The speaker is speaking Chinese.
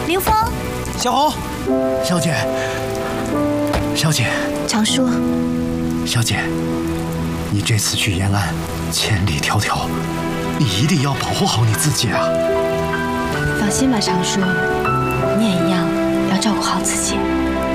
凌风， 小红，小姐，小姐， 常叔， 小姐，你这次去延安，千里迢迢，你一定要保护好你自己啊！ 放心吧，常叔，你也一样要照顾好自己。